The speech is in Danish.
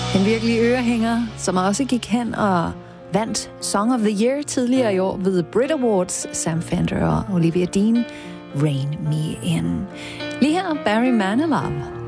En virkelig ørehænger, som også gik hen og vandt Song of the Year tidligere i år ved Brit Awards. Sam Fender og Olivia Dean, Rain Me In. Lige her, Barry Manilow.